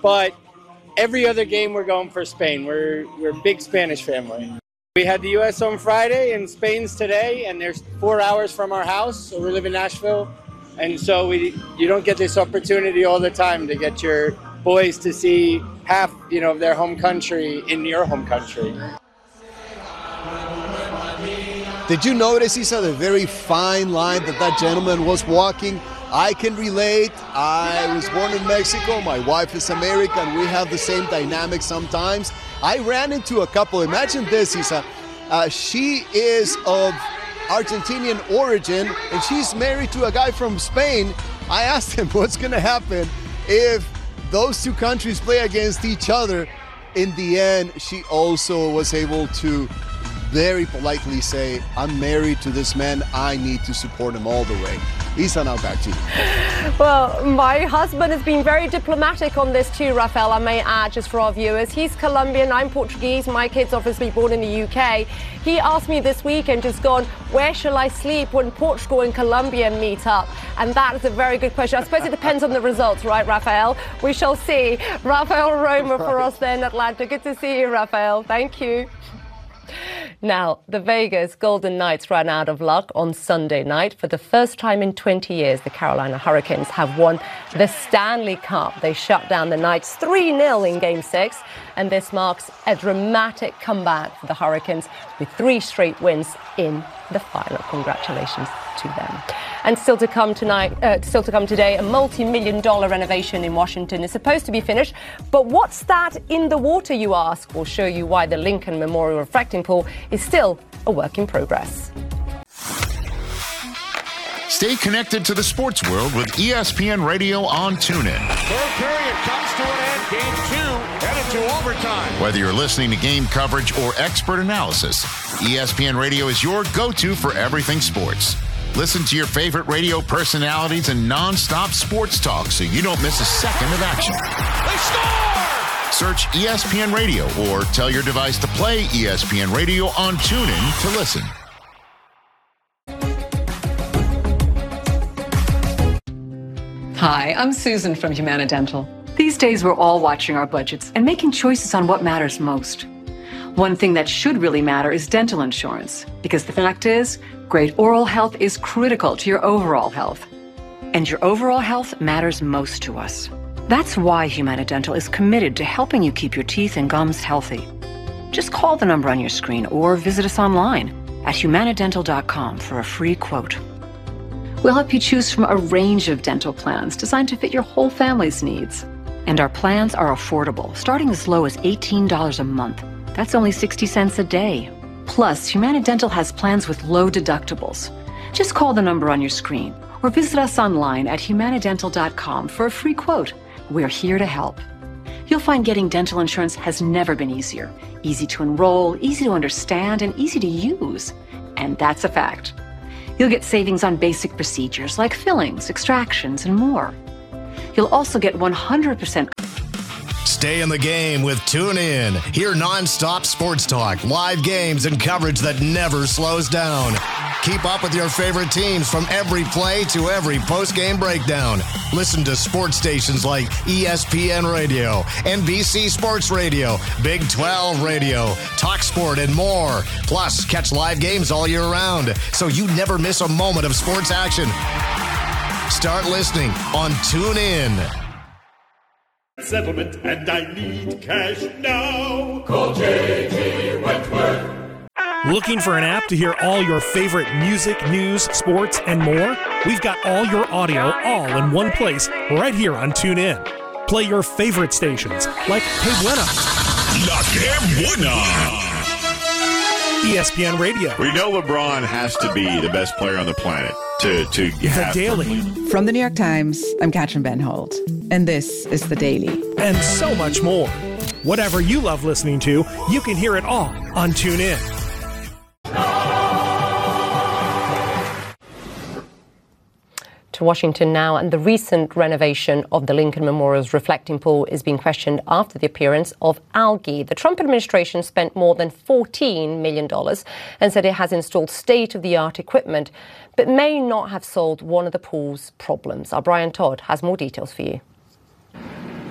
but every other game we're going for Spain. We're a big Spanish family. We had the U.S. on Friday and Spain's today, and they're 4 hours from our house. So we live in Nashville, and so you don't get this opportunity all the time to get your boys to see half, of their home country in your home country. Did you notice, Isa, the very fine line that gentleman was walking? I can relate. I was born in Mexico. My wife is American. We have the same dynamic sometimes. I ran into a couple. Imagine this, Isa. She is of Argentinian origin, and she's married to a guy from Spain. I asked him what's going to happen if those two countries play against each other. In the end, she also was able to very politely say, I'm married to this man, I need to support him all the way. Isa, now back to you. Well, my husband has been very diplomatic on this too, Rafael, I may add, just for our viewers. He's Colombian, I'm Portuguese, my kid's obviously born in the UK. He asked me this weekend, just gone, where shall I sleep when Portugal and Colombia meet up? And that is a very good question. I suppose it depends on the results, right, Rafael? We shall see. Rafael Roma for us there in Atlanta. Good to see you, Rafael. Thank you. Now, the Vegas Golden Knights ran out of luck on Sunday night. For the first time in 20 years, the Carolina Hurricanes have won the Stanley Cup. They shut down the Knights 3-0 in Game 6, and this marks a dramatic comeback for the Hurricanes with 3 straight wins in the final. Congratulations to them. And still to come today, a multi-million-dollar renovation in Washington is supposed to be finished. But what's that in the water, you ask? We'll show you why the Lincoln Memorial Reflecting Pool is still a work in progress. Stay connected to the sports world with ESPN Radio on TuneIn. Third period comes to an end. Game 2 headed to overtime. Whether you're listening to game coverage or expert analysis, ESPN Radio is your go-to for everything sports. Listen to your favorite radio personalities and non-stop sports talk so you don't miss a second of action. They score! Search ESPN Radio or tell your device to play ESPN Radio on TuneIn to listen. Hi, I'm Susan from Humana Dental. These days, we're all watching our budgets and making choices on what matters most. One thing that should really matter is dental insurance, because the fact is, great oral health is critical to your overall health. And your overall health matters most to us. That's why Humana Dental is committed to helping you keep your teeth and gums healthy. Just call the number on your screen or visit us online at humanadental.com for a free quote. We'll help you choose from a range of dental plans designed to fit your whole family's needs. And our plans are affordable, starting as low as $18 a month. That's only 60 cents a day. Plus, Humana Dental has plans with low deductibles. Just call the number on your screen or visit us online at humanadental.com for a free quote. We're here to help. You'll find getting dental insurance has never been easier. Easy to enroll, easy to understand, and easy to use. And that's a fact. You'll get savings on basic procedures like fillings, extractions, and more. You'll also get 100%. Stay in the game with TuneIn. Hear non-stop sports talk, live games, and coverage that never slows down. Keep up with your favorite teams from every play to every post-game breakdown. Listen to sports stations like ESPN Radio, NBC Sports Radio, Big 12 Radio, TalkSport, and more. Plus, catch live games all year round, so you never miss a moment of sports action. Start listening on TuneIn. Settlement, and I need cash now. Call J.G. Wentworth. Looking for an app to hear all your favorite music, news, sports, and more? We've got all your audio all in one place right here on TuneIn. Play your favorite stations like Que Buena, La Que Buena, ESPN Radio. We know LeBron has to be the best player on the planet to have. The Daily. From the New York Times, I'm Katrin Benhold, and this is The Daily. And so much more. Whatever you love listening to, you can hear it all on TuneIn. To Washington now, and the recent renovation of the Lincoln Memorial's reflecting pool is being questioned after the appearance of algae. The Trump administration spent more than $14 million and said it has installed state-of-the-art equipment, but may not have solved one of the pool's problems. Our Brian Todd has more details for you.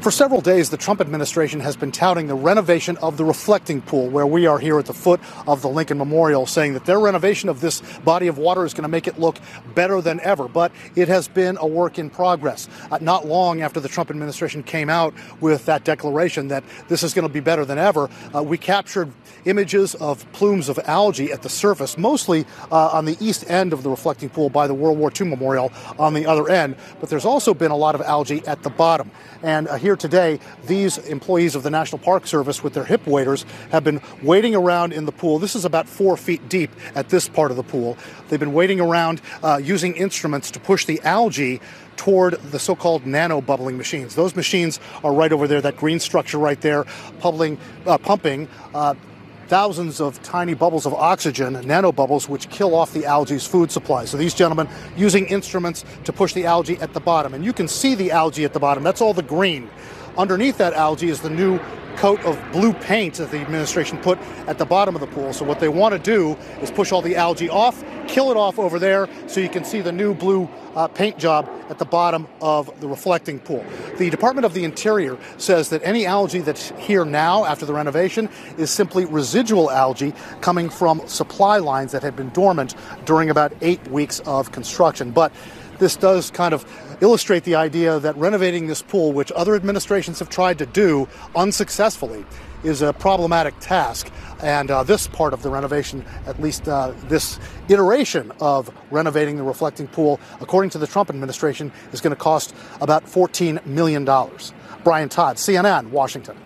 For several days, the Trump administration has been touting the renovation of the reflecting pool, where we are here at the foot of the Lincoln Memorial, saying that their renovation of this body of water is going to make it look better than ever. But it has been a work in progress. Not long after the Trump administration came out with that declaration that this is going to be better than ever, we captured images of plumes of algae at the surface, mostly on the east end of the reflecting pool by the World War II Memorial on the other end. But there's also been a lot of algae at the bottom. And here today, these employees of the National Park Service with their hip waders have been wading around in the pool. This is about 4 feet deep at this part of the pool. They've been wading around using instruments to push the algae toward the so-called nano bubbling machines. Those machines are right over there, that green structure right there, pumping thousands of tiny bubbles of oxygen, nanobubbles, which kill off the algae's food supply. So these gentlemen using instruments to push the algae at the bottom. And you can see the algae at the bottom. That's all the green. Underneath that algae is the new coat of blue paint that the administration put at the bottom of the pool. So what they want to do is push all the algae off, kill it off over there, so you can see the new blue paint job at the bottom of the reflecting pool. The Department of the Interior says that any algae that's here now after the renovation is simply residual algae coming from supply lines that had been dormant during about 8 weeks of construction. But this does kind of illustrate the idea that renovating this pool, which other administrations have tried to do unsuccessfully, is a problematic task. And this part of the renovation, at least this iteration of renovating the reflecting pool, according to the Trump administration, is going to cost about $14 million. Brian Todd, CNN, Washington.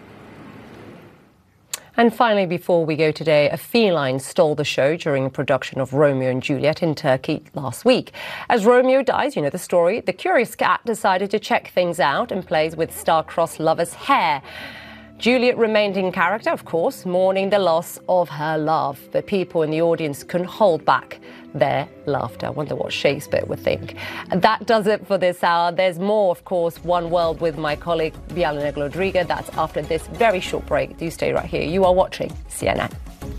And finally, before we go today, a feline stole the show during a production of Romeo and Juliet in Turkey last week. As Romeo dies, you know the story, the curious cat decided to check things out and plays with star-crossed lover's hair. Juliet remained in character, of course, mourning the loss of her love. But people in the audience couldn't hold back their laughter. I wonder what Shakespeare would think. And that does it for this hour. There's more, of course, One World with my colleague Biala Negro-Rodriguez. That's after this very short break. Do stay right here. You are watching CNN.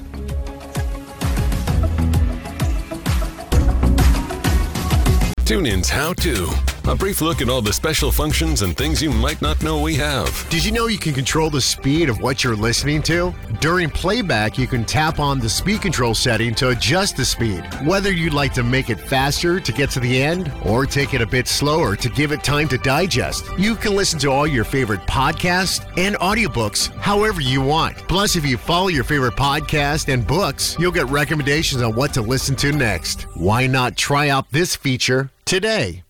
TuneIn's How To. A brief look at all the special functions and things you might not know we have. Did you know you can control the speed of what you're listening to? During playback, you can tap on the speed control setting to adjust the speed. Whether you'd like to make it faster to get to the end or take it a bit slower to give it time to digest, you can listen to all your favorite podcasts and audiobooks however you want. Plus, if you follow your favorite podcast and books, you'll get recommendations on what to listen to next. Why not try out this feature today?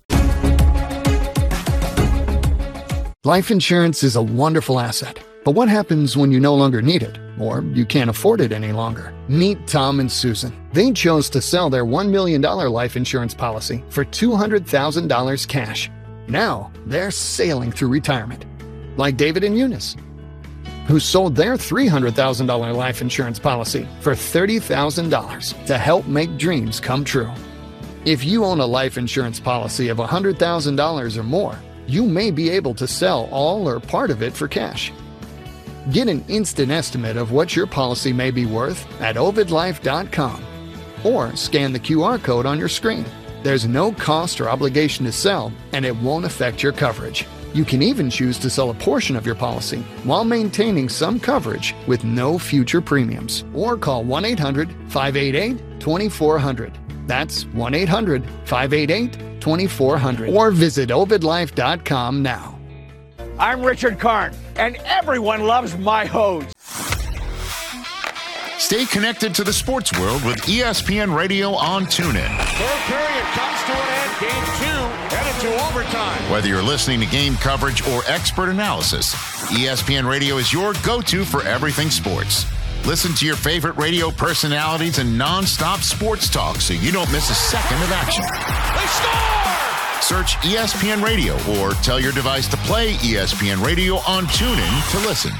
Life insurance is a wonderful asset, but what happens when you no longer need it, or you can't afford it any longer? Meet Tom and Susan. They chose to sell their $1 million life insurance policy for $200,000 cash. Now, they're sailing through retirement. Like David and Eunice, who sold their $300,000 life insurance policy for $30,000 to help make dreams come true. If you own a life insurance policy of $100,000 or more, you may be able to sell all or part of it for cash. Get an instant estimate of what your policy may be worth at ovidlife.com or scan the QR code on your screen. There's no cost or obligation to sell, and it won't affect your coverage. You can even choose to sell a portion of your policy while maintaining some coverage with no future premiums. Or call 1-800-588-2400. That's 1-800-588-2400. Or visit ovidlife.com now. I'm Richard Karn, and everyone loves my hose. Stay connected to the sports world with ESPN Radio on TuneIn. Third period comes to an end. Game 2 headed to overtime. Whether you're listening to game coverage or expert analysis, ESPN Radio is your go-to for everything sports. Listen to your favorite radio personalities and non-stop sports talk so you don't miss a second of action. They score! Search ESPN Radio or tell your device to play ESPN Radio on TuneIn to listen.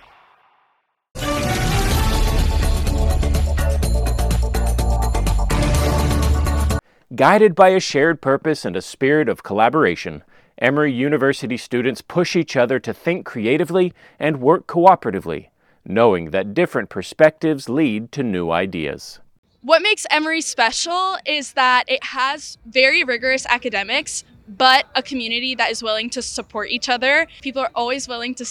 Guided by a shared purpose and a spirit of collaboration, Emory University students push each other to think creatively and work cooperatively, knowing that different perspectives lead to new ideas. What makes Emory special is that it has very rigorous academics, but a community that is willing to support each other. People are always willing to